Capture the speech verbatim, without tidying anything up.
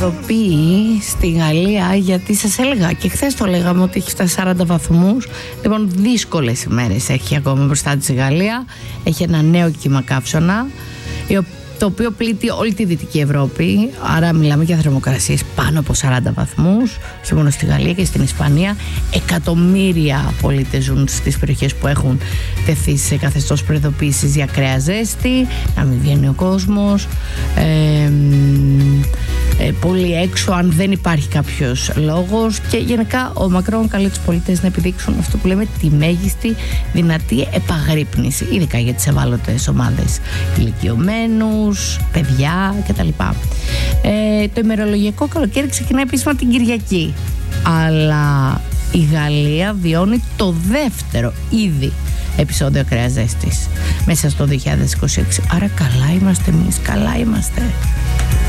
Στη Γαλλία, γιατί σας έλεγα και χθες το λέγαμε ότι έχει φτάσει σαράντα βαθμούς. Λοιπόν, δύσκολες ημέρες έχει ακόμα μπροστά της η Γαλλία. Έχει ένα νέο κύμα καύσωνα, το οποίο πλήττει όλη τη Δυτική Ευρώπη. Άρα μιλάμε για θερμοκρασίες πάνω από σαράντα βαθμούς, όχι μόνο στη Γαλλία και στην Ισπανία. Εκατομμύρια πολίτες ζουν στις περιοχές που έχουν τεθεί σε καθεστώς προειδοποίησης για ακραία ζέστη, να μην βγαίνει ο κόσμος, ε, ε, πολύ έξω αν δεν υπάρχει κάποιος λόγος. Και γενικά ο Μακρόν καλεί τους πολίτες να επιδείξουν αυτό που λέμε τη μέγιστη δυνατή επαγρύπνηση, ειδικά για τις ευάλωτες ομάδες, ηλικιωμένους, παιδιά κτλ. Ε, το ημερολογιακό καλοκαίρι ξεκινάει επίσημα την Κυριακή, αλλά η Γαλλία βιώνει το δεύτερο ήδη επεισόδιο ακραίας ζέστης μέσα στο δύο χιλιάδες είκοσι έξι. Άρα καλά είμαστε εμείς, καλά είμαστε.